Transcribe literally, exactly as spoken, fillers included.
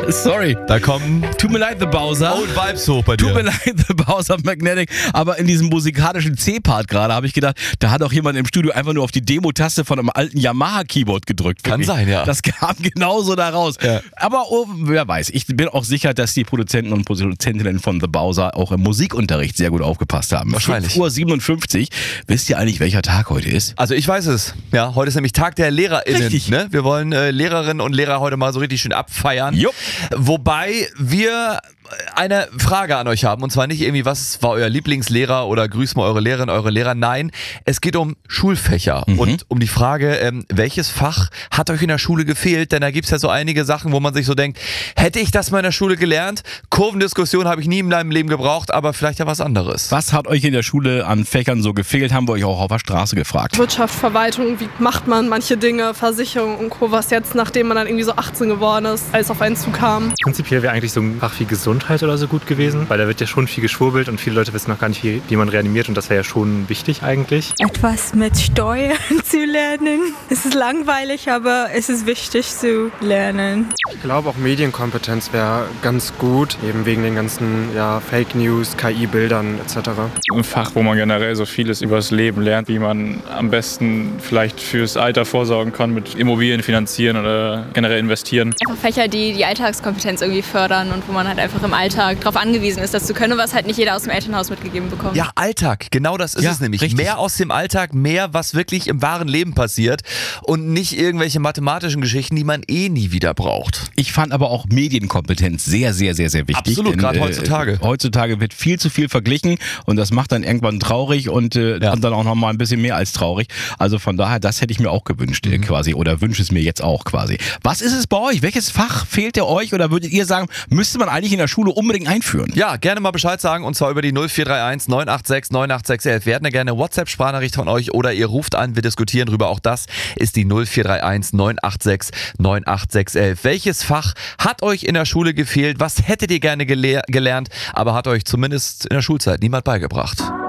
Sorry. Da kommen Tut mir leid, The Bowser. Old Vibes hoch bei dir. Tut mir leid, The Bowser Magnetic. Aber in diesem musikalischen C-Part gerade habe ich gedacht, da hat auch jemand im Studio einfach nur auf die Demo-Taste von einem alten Yamaha-Keyboard gedrückt. Kann Wirklich. sein, ja. Das kam genauso da raus. Ja. Aber oh, wer weiß, ich bin auch sicher, dass die Produzenten und Produzentinnen von The Bowser auch im Musikunterricht sehr gut aufgepasst haben. Wahrscheinlich. fünf Uhr siebenundfünfzig. Wisst ihr eigentlich, welcher Tag heute ist? Also ich weiß es. Ja, heute ist nämlich Tag der LehrerInnen. Richtig. Ne? Wir wollen äh, Lehrerinnen und Lehrer heute mal so richtig schön abfeiern. Jupp. Wobei wir eine Frage an euch haben. Und zwar nicht irgendwie, was war euer Lieblingslehrer oder grüßt mal eure Lehrerin, eure Lehrer. Nein, es geht um Schulfächer Mhm. und um die Frage, ähm, welches Fach hat euch in der Schule gefehlt? Denn da gibt es ja so einige Sachen, wo man sich so denkt, hätte ich das mal in der Schule gelernt? Kurvendiskussion habe ich nie in meinem Leben gebraucht, aber vielleicht ja was anderes. Was hat euch in der Schule an Fächern so gefehlt? Haben wir euch auch auf der Straße gefragt. Wirtschaft, Verwaltung, wie macht man manche Dinge, Versicherung und Co., was jetzt, nachdem man dann irgendwie so achtzehn geworden ist, alles auf einen zukam. Prinzipiell wäre eigentlich so ein Fach wie Gesundheit oder so gut gewesen, weil da wird ja schon viel geschwurbelt und viele Leute wissen noch gar nicht, wie, wie man reanimiert und das wäre ja schon wichtig eigentlich. Etwas mit Steuern zu lernen. Es ist langweilig, aber es ist wichtig zu lernen. Ich glaube auch Medienkompetenz wäre ganz gut, eben wegen den ganzen ja, Fake News, K I-Bildern et cetera. Ein Fach, wo man generell so vieles über das Leben lernt, wie man am besten vielleicht fürs Alter vorsorgen kann mit Immobilien finanzieren oder generell investieren. Einfach Fächer, die die Alltagskompetenz irgendwie fördern und wo man halt einfach im Alltag darauf angewiesen ist, das zu können, was halt nicht jeder aus dem Elternhaus mitgegeben bekommt. Ja, Alltag, genau das ist Ja, es nämlich. richtig. Mehr aus dem Alltag, mehr, was wirklich im wahren Leben passiert und nicht irgendwelche mathematischen Geschichten, die man eh nie wieder braucht. Ich fand aber auch Medienkompetenz sehr, sehr, sehr, sehr wichtig. Absolut, denn, gerade heutzutage. Äh, heutzutage wird viel zu viel verglichen und das macht dann irgendwann traurig und, äh, Ja. und dann auch nochmal ein bisschen mehr als traurig. Also von daher, das hätte ich mir auch gewünscht äh, quasi oder wünsche es mir jetzt auch quasi. Was ist es bei euch? Welches Fach fehlt euch oder würdet ihr sagen, müsste man eigentlich in der Schule unbedingt einführen? Ja, gerne mal Bescheid sagen und zwar über die null vier drei eins neun acht sechs neun acht sechs elf. Wir hätten ja gerne eine WhatsApp-Sprachnachricht von euch oder ihr ruft an, wir diskutieren drüber. Auch das ist die null vier drei eins neun acht sechs neun acht sechs elf. Welches Fach hat euch in der Schule gefehlt? Was hättet ihr gerne gelehr- gelernt, aber hat euch zumindest in der Schulzeit niemand beigebracht?